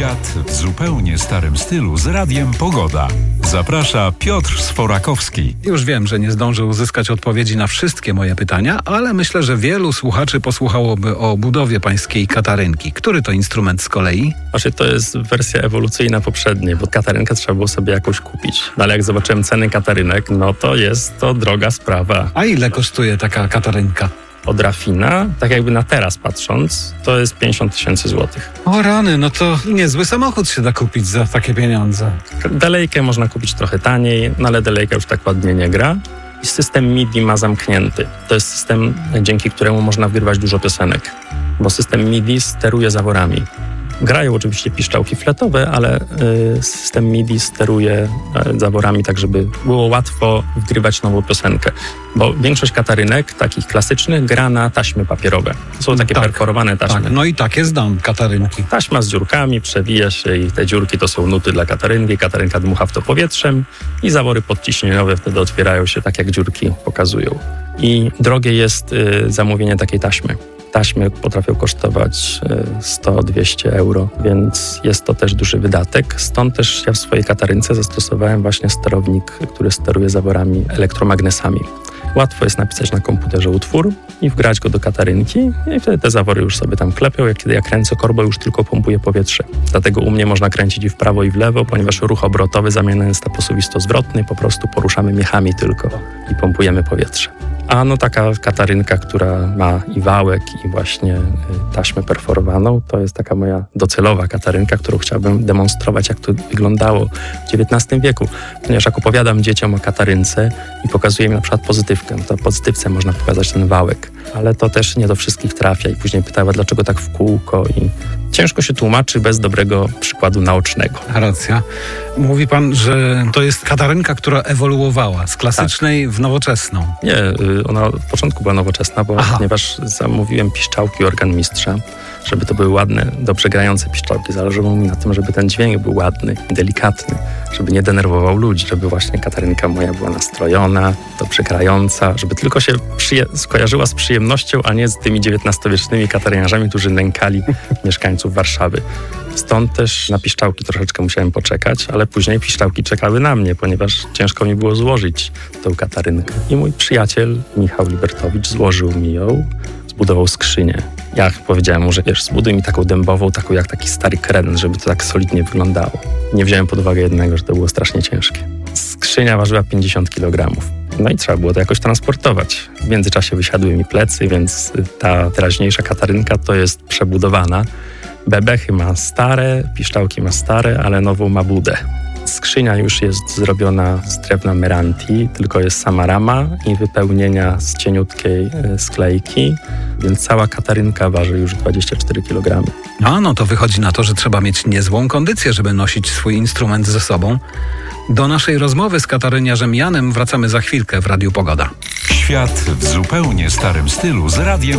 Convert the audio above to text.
Świat w zupełnie starym stylu z Radiem Pogoda. Zaprasza Piotr Sforakowski. Już wiem, że nie zdążę uzyskać odpowiedzi na wszystkie moje pytania, ale myślę, że wielu słuchaczy posłuchałoby o budowie pańskiej katarynki. Który to instrument z kolei? Właśnie to jest wersja ewolucyjna poprzedniej, bo katarynkę trzeba było sobie jakąś kupić. No ale jak zobaczyłem ceny katarynek, no to jest to droga sprawa. A ile kosztuje taka katarynka? Od Rafina, tak jakby na teraz patrząc, to jest 50 000 złotych. O rany, no to niezły samochód się da kupić za takie pieniądze. Delejkę można kupić trochę taniej, no ale delejka już tak ładnie nie gra. I system MIDI ma zamknięty. To jest system, dzięki któremu można wgrywać dużo piosenek, bo system MIDI steruje zaworami. Grają oczywiście piszczałki fletowe, ale system MIDI steruje zaworami tak, żeby było łatwo wgrywać nową piosenkę. Bo większość katarynek, takich klasycznych, gra na taśmy papierowe. To są takie perforowane taśmy. Tak, no i takie znam katarynki. Taśma z dziurkami, przewija się i te dziurki to są nuty dla katarynki. Katarynka dmucha w to powietrzem i zawory podciśnieniowe wtedy otwierają się tak, jak dziurki pokazują. I drogie jest zamówienie takiej taśmy. Taśmy potrafią kosztować 100-200 euro, więc jest to też duży wydatek. Stąd też ja w swojej katarynce zastosowałem właśnie sterownik, który steruje zaworami elektromagnesami. Łatwo jest napisać na komputerze utwór i wgrać go do katarynki i wtedy te zawory już sobie tam klepią. Kiedy ja kręcę korbą, już tylko pompuje powietrze. Dlatego u mnie można kręcić i w prawo, i w lewo, ponieważ ruch obrotowy zamieniony jest na posuwisto-zwrotny. Po prostu poruszamy miechami tylko i pompujemy powietrze. A no taka katarynka, która ma i wałek, i właśnie taśmę perforowaną, to jest taka moja docelowa katarynka, którą chciałbym demonstrować, jak to wyglądało w XIX wieku. Ponieważ jak opowiadam dzieciom o katarynce i pokazuję im na przykład pozytywkę, to w pozytywce można pokazać ten wałek, ale to też nie do wszystkich trafia i później pytała, dlaczego tak w kółko i ciężko się tłumaczy bez dobrego przykładu naocznego. Racja. Mówi pan, że to jest katarynka, która ewoluowała z klasycznej w nowoczesną. Nie, ona od początku była nowoczesna, ponieważ zamówiłem piszczałki organmistrza, żeby to były ładne, dobrze grające piszczałki. Zależało mi na tym, żeby ten dźwięk był ładny, delikatny, żeby nie denerwował ludzi, żeby właśnie katarynka moja była nastrojona, dobrze grająca, żeby tylko się skojarzyła z przyjemnością, a nie z tymi XIX-wiecznymi kataryniarzami, którzy nękali mieszkańców Warszawy. Stąd też na piszczałki troszeczkę musiałem poczekać, ale później piszczałki czekały na mnie, ponieważ ciężko mi było złożyć tą katarynkę. I mój przyjaciel Michał Libertowicz złożył mi ją, zbudował skrzynię. Ja powiedziałem mu, że zbuduj mi taką dębową, taką jak taki stary kren, żeby to tak solidnie wyglądało. Nie wziąłem pod uwagę jednego, że to było strasznie ciężkie. Skrzynia ważyła 50 kg. No i trzeba było to jakoś transportować. W międzyczasie wysiadły mi plecy, więc ta teraźniejsza katarynka to jest przebudowana. Bebechy ma stare, piszczałki ma stare, ale nową ma budę. Skrzynia już jest zrobiona z drewna Meranti, tylko jest sama rama i wypełnienia z cieniutkiej sklejki, więc cała katarynka waży już 24 kg. No to wychodzi na to, że trzeba mieć niezłą kondycję, żeby nosić swój instrument ze sobą. Do naszej rozmowy z kataryniarzem Janem wracamy za chwilkę w Radiu Pogoda. Świat w zupełnie starym stylu z Radiem